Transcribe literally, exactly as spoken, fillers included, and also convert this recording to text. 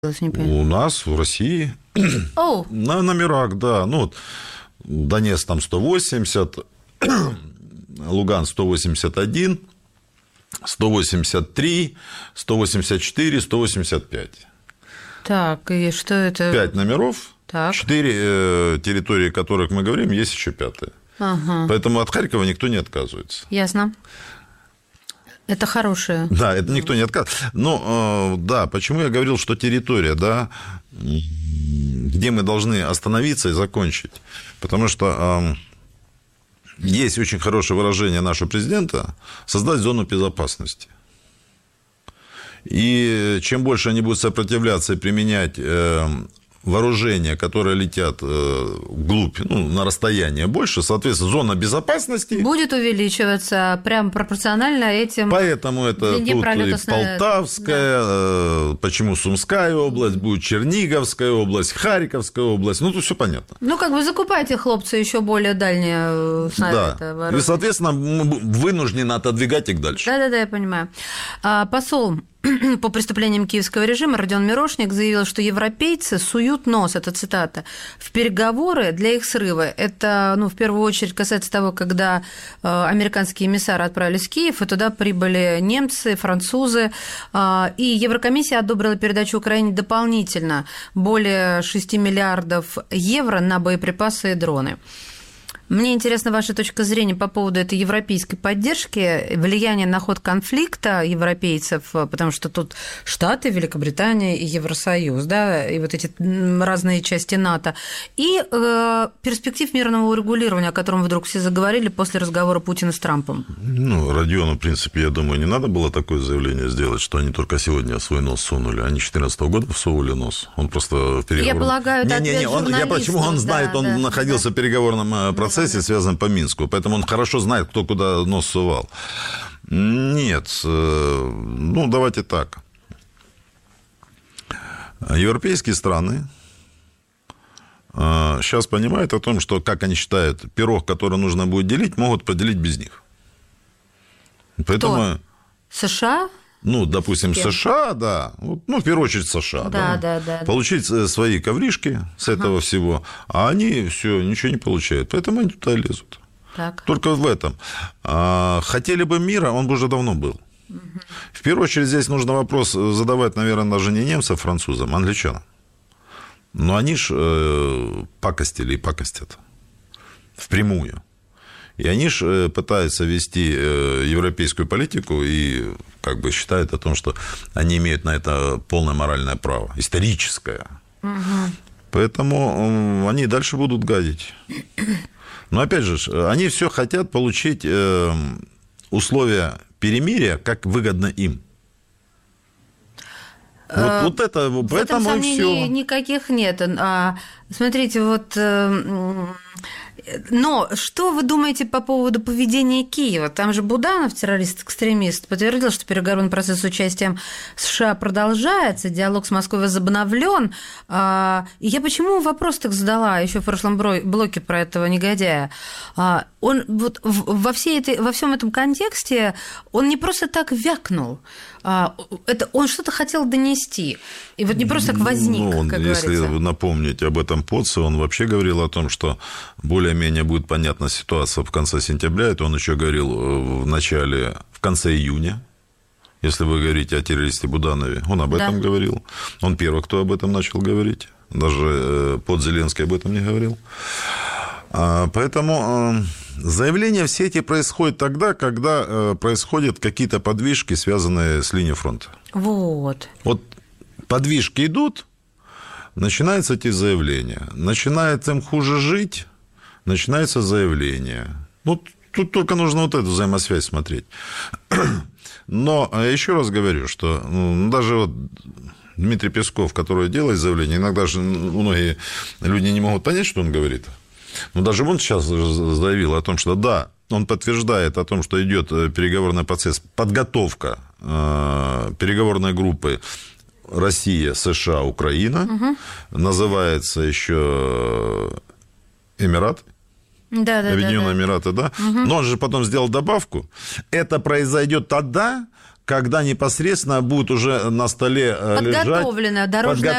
У нас в России oh. на номерах, да. Ну, вот Донецк там сто восемьдесят, Луган сто восемьдесят один, сто восемьдесят три, сто восемьдесят четыре, сто восемьдесят пять. Так, и что это? Пять номеров, так. четыре э, территории, о которых мы говорим, есть еще пятая. Ага. Поэтому от Харькова никто не отказывается. Ясно. Это хорошее. Да, это никто не отказывается. Но, э, да, почему я говорил, что территория, да, где мы должны остановиться и закончить. Потому что э, есть очень хорошее выражение нашего президента – создать зону безопасности. И чем больше они будут сопротивляться и применять э, вооружения, которые летят э, вглубь, ну, на расстояние больше, соответственно, зона безопасности будет увеличиваться прям пропорционально этим. Поэтому это тут и Полтавская, да. э, почему Сумская область, будет Черниговская область, Харьковская область, ну, тут все понятно. Ну, как бы закупайте, хлопцы, еще более дальние снаряды. Да, и, соответственно, вынуждены отодвигать их дальше. Да-да-да, я понимаю. А, посол по преступлениям киевского режима Родион Мирошник заявил, что европейцы суют нос, это цитата, в переговоры для их срыва. Это, ну, в первую очередь касается того, когда американские эмиссары отправились в Киев, и туда прибыли немцы, французы, и Еврокомиссия одобрила передачу Украине дополнительно более шести миллиардов евро на боеприпасы и дроны. Мне интересна ваша точка зрения по поводу этой европейской поддержки, влияния на ход конфликта европейцев, потому что тут Штаты, Великобритания и Евросоюз, да, и вот эти разные части НАТО, и э, перспектив мирного урегулирования, о котором вдруг все заговорили после разговора Путина с Трампом. Ну, Родиону, в принципе, я думаю, не надо было такое заявление сделать, что они только сегодня свой нос сунули. Они с две тысячи четырнадцатого года всовывали нос. Он просто в переговорном... Я полагаю, это не, не, не, он, я почему он знает, да, он да, находился да. в переговорном процессе, да, да. связан по Минску, поэтому он хорошо знает, кто куда нос сувал. Нет, ну, давайте так. Европейские страны сейчас понимают о том, что, как они считают, пирог, который нужно будет делить, могут поделить без них. Поэтому... Кто? США? Ну, допустим, США, да, ну, в первую очередь США, да, да, да, да, получить свои ковришки с этого ага. всего, а они все ничего не получают, поэтому они туда лезут. Так. Только в этом. Хотели бы мира, он бы уже давно был. Угу. В первую очередь здесь нужно вопрос задавать, наверное, даже не немцам, французам, а англичанам. Но они ж пакостили и пакостят впрямую. И они же пытаются вести европейскую политику и как бы считают о том, что они имеют на это полное моральное право, историческое. Угу. Поэтому они дальше будут гадить. Но опять же, они все хотят получить условия перемирия, как выгодно им. Вот, вот это, в поэтому этом и все. Никаких нет. Смотрите, вот... Но что вы думаете по поводу поведения Киева? Там же Буданов, террорист-экстремист, подтвердил, что переговорный процесс с участием США продолжается, диалог с Москвой возобновлен. И я почему вопрос так задала еще в прошлом блоке про этого негодяя? Он вот во, всей этой, во всем этом контексте он не просто так вякнул. Это он что-то хотел донести. И вот не просто так возник, ну, как если говорится. напомнить об этом Поце, он вообще говорил о том, что более-менее будет понятна ситуация в конце сентября. Это он еще говорил в начале, в конце июня. Если вы говорите о террористе Буданове, он об этом да. говорил. Он первый, кто об этом начал говорить. Даже под Зеленский об этом не говорил. Поэтому заявления все эти происходят тогда, когда происходят какие-то подвижки, связанные с линией фронта. Вот. Вот подвижки идут, начинаются эти заявления. Начинает им хуже жить, начинается заявление. Ну, тут только нужно вот эту взаимосвязь смотреть. Но еще раз говорю, что ну, даже вот Дмитрий Песков, который делает заявление, иногда же многие люди не могут понять, что он говорит. Но даже он сейчас заявил о том, что да, он подтверждает о том, что идет переговорный процесс, подготовка э, переговорной группы Россия, США, Украина, угу. называется еще Эмираты. Да, да, Объединенные да, да. Эмираты, да. Угу. Но он же потом сделал добавку. Это произойдет тогда, когда непосредственно будет уже на столе лежать подготовленная дорожная